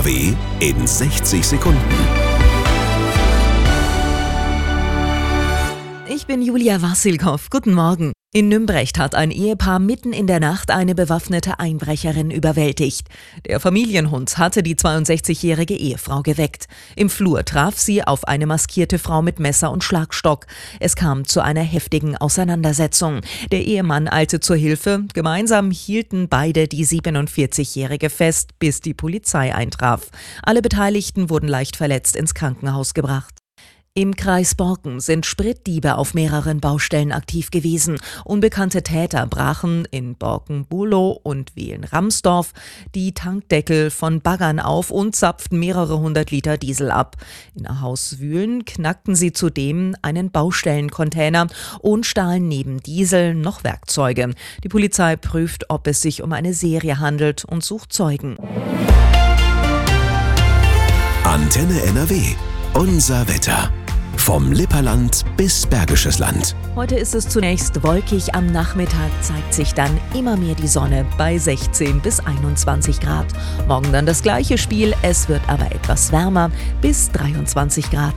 NRW in 60 Sekunden. Ich bin Julia Wassilkow. Guten Morgen. In Nümbrecht hat ein Ehepaar mitten in der Nacht eine bewaffnete Einbrecherin überwältigt. Der Familienhund hatte die 62-jährige Ehefrau geweckt. Im Flur traf sie auf eine maskierte Frau mit Messer und Schlagstock. Es kam zu einer heftigen Auseinandersetzung. Der Ehemann eilte zur Hilfe. Gemeinsam hielten beide die 47-jährige fest, bis die Polizei eintraf. Alle Beteiligten wurden leicht verletzt ins Krankenhaus gebracht. Im Kreis Borken sind Spritdiebe auf mehreren Baustellen aktiv gewesen. Unbekannte Täter brachen in Borken-Bulow und Wehlen-Ramsdorf die Tankdeckel von Baggern auf und zapften mehrere 100 Liter Diesel ab. In Hauswühlen knackten sie zudem einen Baustellencontainer und stahlen neben Diesel noch Werkzeuge. Die Polizei prüft, ob es sich um eine Serie handelt und sucht Zeugen. Antenne NRW. Unser Wetter. Vom Lipperland bis Bergisches Land. Heute ist es zunächst wolkig, am Nachmittag zeigt sich dann immer mehr die Sonne bei 16 bis 21 Grad. Morgen dann das gleiche Spiel, es wird aber etwas wärmer, bis 23 Grad.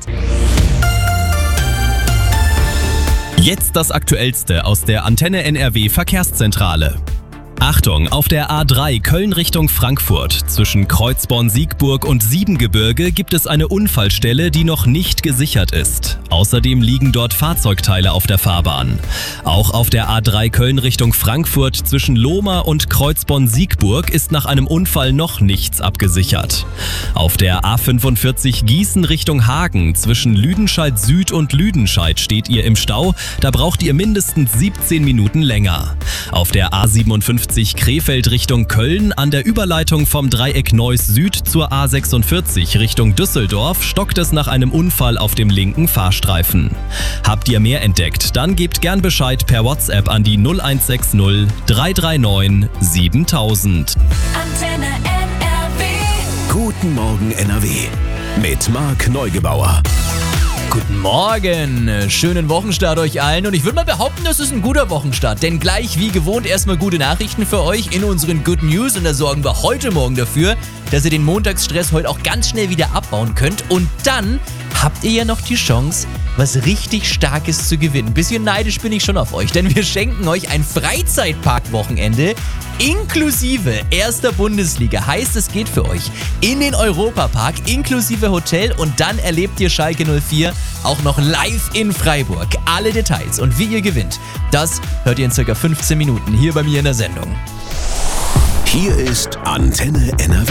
Jetzt das Aktuellste aus der Antenne NRW Verkehrszentrale. Achtung, auf der A3 Köln Richtung Frankfurt zwischen Kreuzborn-Siegburg und Siebengebirge gibt es eine Unfallstelle, die noch nicht gesichert ist. Außerdem liegen dort Fahrzeugteile auf der Fahrbahn. Auch auf der A3 Köln Richtung Frankfurt zwischen Lohmar und Kreuzborn-Siegburg ist nach einem Unfall noch nichts abgesichert. Auf der A45 Gießen Richtung Hagen zwischen Lüdenscheid Süd und Lüdenscheid steht ihr im Stau, da braucht ihr mindestens 17 Minuten länger. Auf der A57 Krefeld Richtung Köln an der Überleitung vom Dreieck Neuss Süd zur A46 Richtung Düsseldorf stockt es nach einem Unfall auf dem linken Fahrstreifen. Habt ihr mehr entdeckt? Dann gebt gern Bescheid per WhatsApp an die 0160 339 7000. Antenne NRW. Guten Morgen NRW. Mit Marc Neugebauer. Guten Morgen, schönen Wochenstart euch allen und ich würde mal behaupten, das ist ein guter Wochenstart, denn gleich wie gewohnt erstmal gute Nachrichten für euch in unseren Good News und da sorgen wir heute Morgen dafür, dass ihr den Montagsstress heute auch ganz schnell wieder abbauen könnt und dann habt ihr ja noch die Chance, was richtig Starkes zu gewinnen. Ein bisschen neidisch bin ich schon auf euch, denn wir schenken euch ein Freizeitparkwochenende inklusive erster Bundesliga. Heißt, es geht für euch in den Europapark inklusive Hotel und dann erlebt ihr Schalke 04 auch noch live in Freiburg. Alle Details und wie ihr gewinnt, das hört ihr in ca. 15 Minuten hier bei mir in der Sendung. Hier ist Antenne NRW.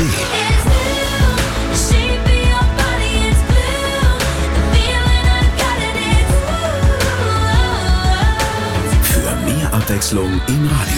Für mehr Abwechslung im Radio.